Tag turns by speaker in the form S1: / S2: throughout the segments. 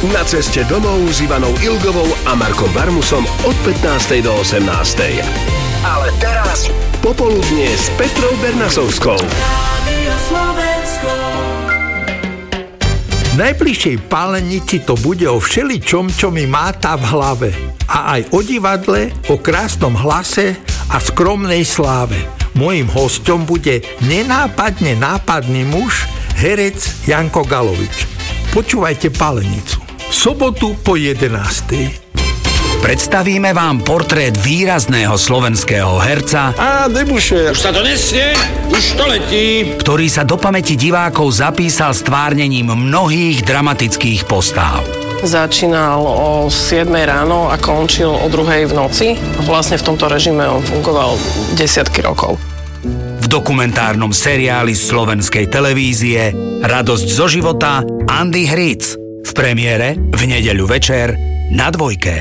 S1: Na ceste domov s Ivanou Ilgovou a Markom Barmusom od 15. do 18. Ale teraz popoludnie s Petrou Bernasovskou.
S2: V najbližšej pálenici to bude o všeličom, čo mi máta v hlave. A aj o divadle, o krásnom hlase a skromnej sláve. Mojím hosťom bude nenápadne nápadný muž, herec Janko Galovič. Počúvajte Pálenicu. V sobotu po 11.
S3: Predstavíme vám portrét výrazného slovenského herca
S4: Debuše. Už sa to nesie, už to letí.
S3: Ktorý sa do pamäti divákov zapísal stvárnením mnohých dramatických postáv.
S5: Začínal o 7 ráno a končil o 2 v noci. Vlastne v tomto režime on fungoval desiatky rokov.
S3: V dokumentárnom seriáli slovenskej televízie Radosť zo života Andy Hric. V premiére v nedeľu večer na Dvojke.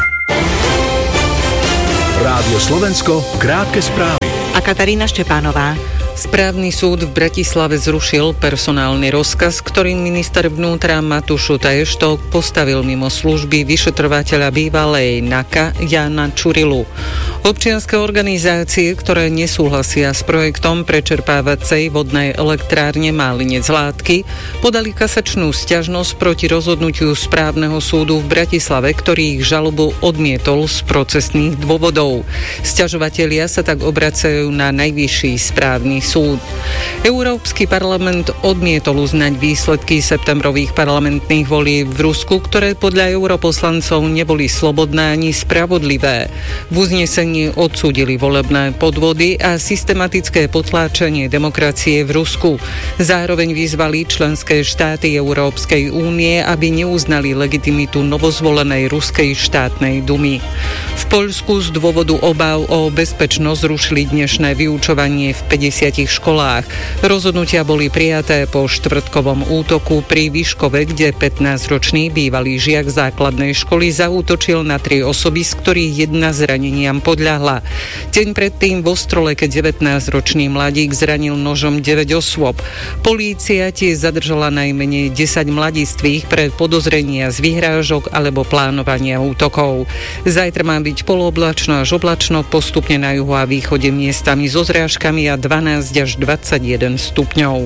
S1: Rádio Slovensko, krátke správy.
S6: A Katarína Štepánová.
S7: Správny súd v Bratislave zrušil personálny rozkaz, ktorým minister vnútra Matúš Šutaj-Eštok postavil mimo služby vyšetrovateľa bývalej NAKA Jana Čurilu. Občianske organizácie, ktoré nesúhlasia s projektom prečerpávacej vodnej elektrárne Málinec Látky, podali kasačnú sťažnosť proti rozhodnutiu správneho súdu v Bratislave, ktorý ich žalobu odmietol z procesných dôvodov. Sťažovatelia sa tak obracajú na najvyšší správny súd. Európsky parlament odmietol uznať výsledky septembrových parlamentných volieb v Rusku, ktoré podľa europoslancov neboli slobodné ani spravodlivé. V uznesení odsúdili volebné podvody a systematické potláčanie demokracie v Rusku. Zároveň vyzvali členské štáty Európskej únie, aby neuznali legitimitu novozvolenej ruskej štátnej dumy. V Poľsku z dôvodu obáv o bezpečnosť zrušili dnešné vyučovanie v 50 školách. Rozhodnutia boli prijaté po štvrtkovom útoku pri Vyškove, kde 15-ročný bývalý žiak základnej školy zaútočil na 3 osoby, z ktorých jedna zraneniam podľahla. Deň predtým v Ostroleke 19-ročný mladík zranil nožom 9 osôb. Polícia tiež zadržala najmenej 10 mladistvých pre podozrenia z vyhrážok alebo plánovania útokov. Zajtra má byť polooblačno až oblačno, postupne na juhu a východe miestami so zrážkami a 12 až 21 stupňov.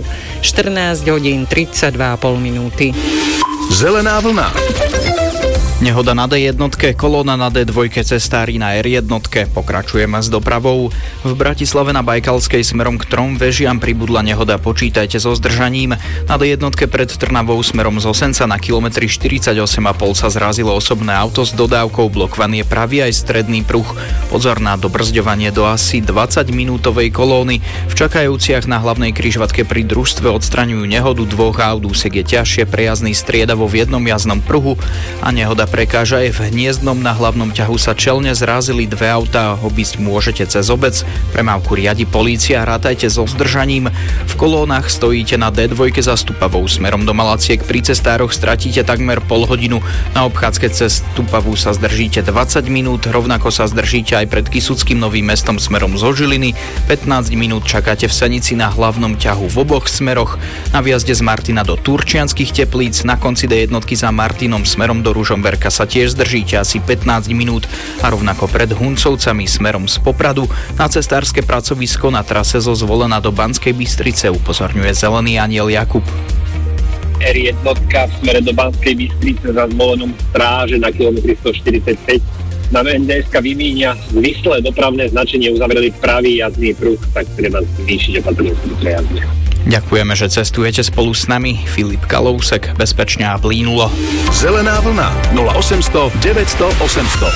S7: 14 hodín 32,5 minúty.
S1: Zelená vlna.
S8: Nehoda na D1, kolóna na D2, cestári na R1. Pokračujeme s dopravou. V Bratislave na Bajkalskej smerom k Trom vežiam pribudla nehoda, počítajte so zdržaním. Na D1 pred Trnavou smerom z Osenca na kilometri 48,5 sa zrazilo osobné auto s dodávkou, blokovaný je pravý aj stredný pruh. Pozor na dobrzďovanie do asi 20-minútovej kolóny. V čakajúciach na hlavnej križovatke pri družstve odstraňujú nehodu 2 aut, úsek je ťažšie, prejazdný striedavo v jednom jazdnom pruhu a nehoda prekáža aj v Hniezdnom. Na hlavnom ťahu sa čelne zrazili 2 autá, obísť môžete cez obec. Premávku riadi polícia, rátajte so zdržaním. V kolónach stojíte na D2 za Stupavou smerom do Malaciek, pri cestároch stratíte takmer pol hodinu, na obchádzke cez Stupavu sa zdržíte 20 minút, rovnako sa zdržíte aj pred Kysuckým Novým Mestom smerom zo Žiliny, 15 minút čakáte v Senici na hlavnom ťahu v oboch smeroch, na výjazde z Martina do Turčianskych Teplíc, na konci D1 za Martinom smerom do Ružomberka sa tiež zdržíte asi 15 minút a rovnako pred Huncovcami smerom z Popradu na cestárske pracovisko na trase zo Zvolena do Banskej Bystrice upozorňuje Zelený aniel Jakub.
S9: R1 v smere do Banskej Bystrice za Zvolenom stráže na kilometri 145. Na NDS-ka vymíňa zvislé dopravné značenie, uzavreli pravý jazdný pruh, tak treba zvýšiť opatrnosť pri prejazde.
S8: Ďakujeme, že cestujete spolu s nami. Filip Kalousek, bezpečne a plínulo.
S1: Zelená vlna 0800 900 800.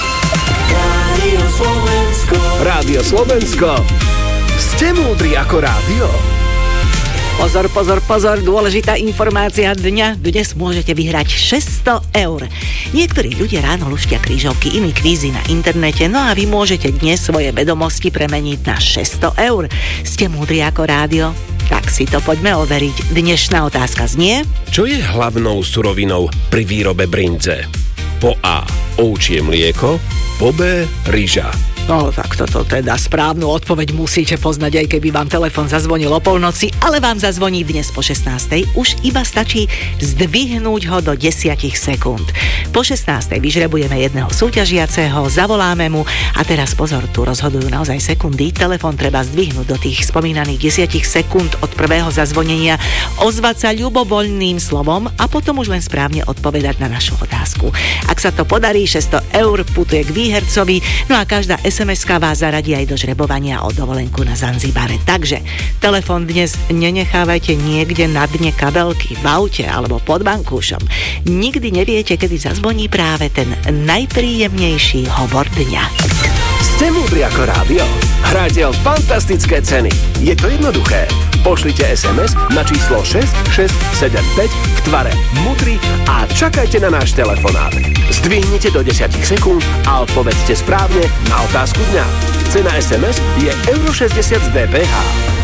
S1: Rádio Slovensko. Ste múdri ako rádio.
S6: Pozor, pozor, pozor, dôležitá informácia dňa. Dnes môžete vyhrať 600 eur. Niektorí ľudia ráno luštia krížovky, iní kvízy na internete, no a vy môžete dnes svoje vedomosti premeniť na 600 eur. Ste múdri ako rádio? Tak si to poďme overiť. Dnešná otázka znie:
S10: čo je hlavnou surovinou pri výrobe brinze? Po A. Ovčie mlieko, po B. ryža
S6: No tak toto teda správnu odpoveď musíte poznať, aj keby vám telefon zazvonil o polnoci, ale vám zazvoní dnes po 16. Už iba stačí zdvihnúť ho do 10 sekúnd. Po 16. vyžrebujeme jedného súťažiaceho, zavoláme mu a teraz pozor, tu rozhodujú naozaj sekundy. Telefon treba zdvihnúť do tých spomínaných 10 sekúnd od prvého zazvonenia, ozvať sa ľubovoľným slovom a potom už len správne odpovedať na našu otázku. Ak sa to podarí, 600 eur putuje k výhercovi, no a každá SMS-ka vás zaradí aj do žrebovania o dovolenku na Zanzibare. Takže telefón dnes nenechávajte niekde na dne kabelky, v aute alebo pod vankúšom. Nikdy neviete, kedy zazvoní práve ten najpríjemnejší hovor dňa.
S1: Ste múdri ako rádio? Hráte o fantastické ceny. Je to jednoduché. Pošlite SMS na číslo 6675 v tvare múdri a čakajte na náš telefonát. Zdvihnite do 10 sekúnd a odpovedzte správne na otázku dňa. Cena SMS je euro 60 z DPH.